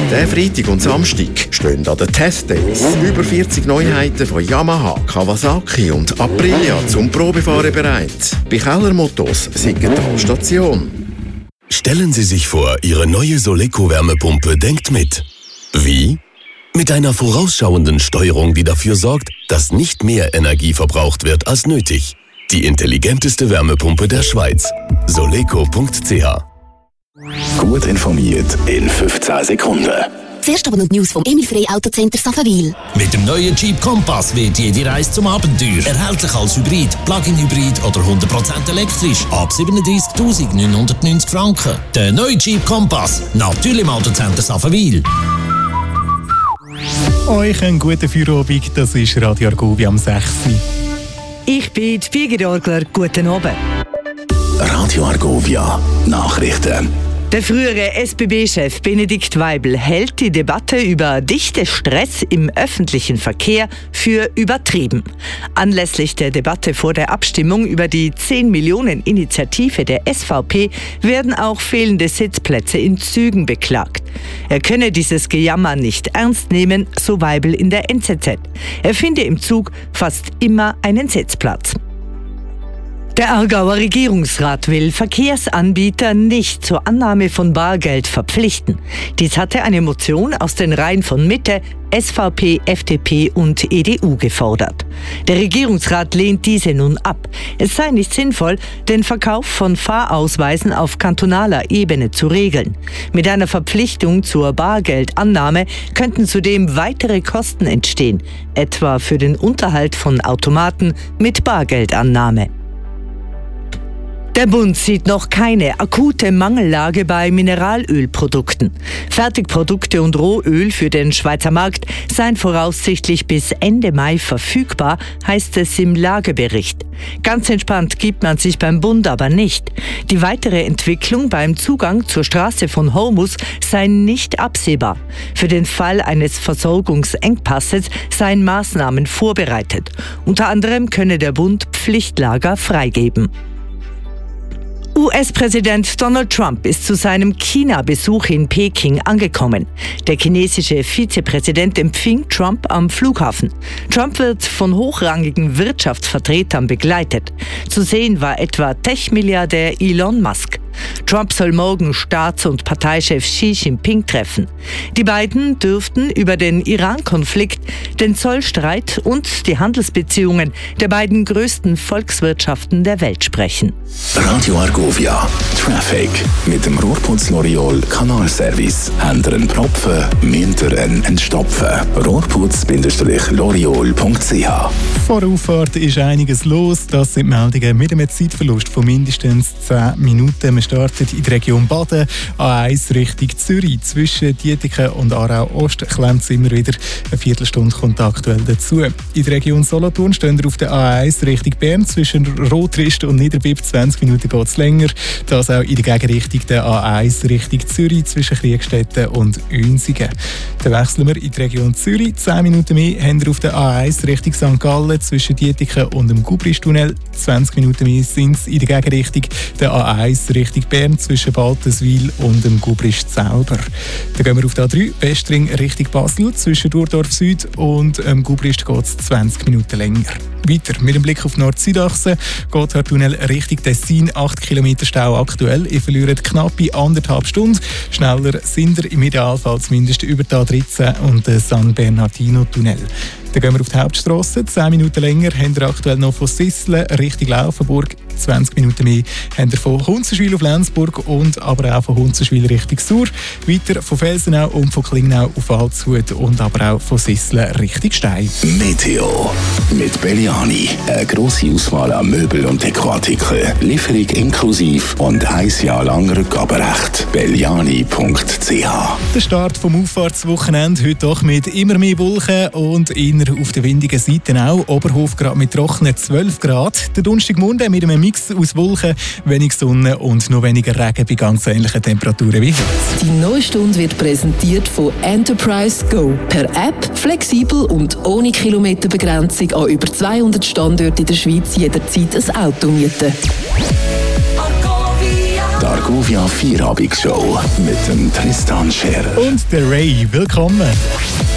Der Freitag und Samstag stehen an den Testdays über 40 Neuheiten von Yamaha, Kawasaki und Aprilia zum Probefahren bereit. Bei Keller Motors Siggetal Station. Stellen Sie sich vor, Ihre neue Soleco-Wärmepumpe denkt mit. Wie? Mit einer vorausschauenden Steuerung, die dafür sorgt, dass nicht mehr Energie verbraucht wird als nötig. Die intelligenteste Wärmepumpe der Schweiz. Soleco.ch. Gut informiert in 15 Sekunden. Zuerst aber noch die News vom Emil Frey Autocenter Safenwil. Mit dem neuen Jeep Compass wird jede Reise zum Abenteuer. Erhältlich als Hybrid, Plug-in-Hybrid oder 100% elektrisch. Ab 37.990 Franken. Der neue Jeep Compass. Natürlich im Autocenter Safenwil. Euch einen guten Feierabend. Das ist Radio Argovia am 6. Ich bin die Birgit-Orgler. Guten Abend. Radio Argovia Nachrichten. Der frühere SBB-Chef Benedikt Weibel hält die Debatte über Dichtestress im öffentlichen Verkehr für übertrieben. Anlässlich der Debatte vor der Abstimmung über die 10-Millionen-Initiative der SVP werden auch fehlende Sitzplätze in Zügen beklagt. Er könne dieses Gejammer nicht ernst nehmen, so Weibel in der NZZ. Er finde im Zug fast immer einen Sitzplatz. Der Aargauer Regierungsrat will Verkehrsanbieter nicht zur Annahme von Bargeld verpflichten. Dies hatte eine Motion aus den Reihen von Mitte, SVP, FDP und EDU gefordert. Der Regierungsrat lehnt diese nun ab. Es sei nicht sinnvoll, den Verkauf von Fahrausweisen auf kantonaler Ebene zu regeln. Mit einer Verpflichtung zur Bargeldannahme könnten zudem weitere Kosten entstehen, etwa für den Unterhalt von Automaten mit Bargeldannahme. Der Bund sieht noch keine akute Mangellage bei Mineralölprodukten. Fertigprodukte und Rohöl für den Schweizer Markt seien voraussichtlich bis Ende Mai verfügbar, heißt es im Lagebericht. Ganz entspannt gibt man sich beim Bund aber nicht. Die weitere Entwicklung beim Zugang zur Straße von Hormuz sei nicht absehbar. Für den Fall eines Versorgungsengpasses seien Maßnahmen vorbereitet. Unter anderem könne der Bund Pflichtlager freigeben. US-Präsident Donald Trump ist zu seinem China-Besuch in Peking angekommen. Der chinesische Vizepräsident empfing Trump am Flughafen. Trump wird von hochrangigen Wirtschaftsvertretern begleitet. Zu sehen war etwa Tech-Milliardär Elon Musk. Trump soll morgen Staats- und Parteichef Xi Jinping treffen. Die beiden dürften über den Iran-Konflikt, den Zollstreit und die Handelsbeziehungen der beiden größten Volkswirtschaften der Welt sprechen. Radio Argovia Traffic mit dem Rohrputz L'Oreal Kanalservice. Habt ihr einen Propfen, müsst ihr einen entstopfen. Rohrputz-L'Oreal.ch. Vor der Auffahrt ist einiges los. Das sind Meldungen mit einem Zeitverlust von mindestens 10 Minuten. Wir starten in der Region Baden, A1 Richtung Zürich. Zwischen Dietiken und Aarau-Ost klemmt es immer wieder. Eine Viertelstunde kommt aktuell dazu. In der Region Solothurn stehen wir auf der A1 Richtung Bern. Zwischen Rotrist und Niederbipp 20 Minuten geht es länger. Das auch in der Gegenrichtung der A1 Richtung Zürich zwischen Kriegstetten und Uensingen. Dann wechseln wir in die Region Zürich. 10 Minuten mehr haben wir auf der A1 Richtung St. Gallen zwischen Dietiken und dem Gubristunnel. 20 Minuten mehr sind es in der Gegenrichtung der A1 Richtung Bern zwischen Baltenswil und dem Gubrist selber. Dann gehen wir auf die A3 Westring Richtung Basel. Zwischen Durdorf Süd und Gubrist geht es 20 Minuten länger. Weiter mit dem Blick auf Nord-Süd-Achse geht der Tunnel Richtung Tessin. 8 Kilometer Stau aktuell. Ihr verliert knappe 1,5 Stunden. Schneller sind ihr im Idealfall zumindest über die A13 und den San Bernardino-Tunnel. Dann gehen wir auf die Hauptstrasse. 10 Minuten länger haben wir aktuell noch von Sisslen Richtung Laufenburg. 20 Minuten mehr haben wir von Hunzenschwil auf Lenzburg und aber auch von Hunzenschwil Richtung Sur. Weiter von Felsenau und von Klingnau auf Waldshut und aber auch von Sisslen Richtung Stein. Meteo mit Belliani. Eine grosse Auswahl an Möbel und Dekoartikeln. Lieferung inklusive und 1 Jahr lang Rückgaberecht. Belliani.ch. Der Start vom Auffahrtswochenende heute doch mit immer mehr Wolken und inner auf der windigen Seite auch. Oberhof gerade mit trockenen 12 Grad. Der Donnerstagmorgen mit einem Mix aus Wolken, wenig Sonne und noch weniger Regen bei ganz ähnlichen Temperaturen wie heute. Die neue Stunde wird präsentiert von Enterprise Go. Per App, flexibel und ohne Kilometerbegrenzung an über 200 Standorten in der Schweiz jederzeit ein Auto mieten. Argovia Vierabendsshow mit dem Tristan Scherer. Und der Ray, willkommen.